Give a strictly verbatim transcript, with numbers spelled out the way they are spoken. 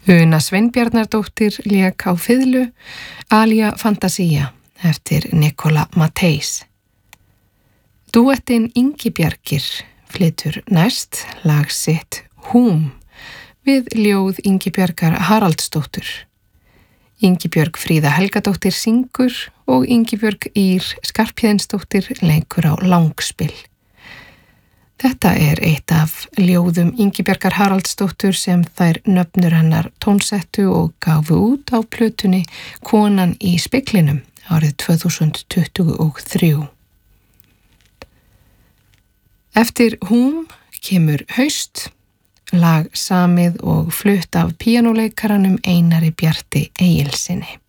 Una Sveinbjarnardóttir lék á fiðlu Alia Fantasia eftir Nikola Matteis. Dúettinn Ingibjargir flytur næst lag sitt Húm við ljóð Ingibjargar Haraldsdóttur. Ingibjörg Fríða Helgadóttir syngur og Ingibjörg Ýr Skarphéðinsdóttir leikur á langspil. Þetta er eitt af ljóðum Ingibjargar Haraldsdóttur sem þær nöfnur hennar tónsettu og gáfu út á plötunni Konan í speglinum árið tvö þúsund tuttugu og þrjú. Eftir Húm kemur Haust, lag samið og flutt af píanóleikaranum Einari Bjarti Egilssyni.